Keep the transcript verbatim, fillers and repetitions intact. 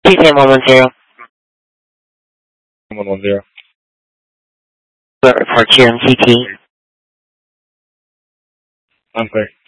Please say one one zero. one one zero. Report Q M C T. I'm clear.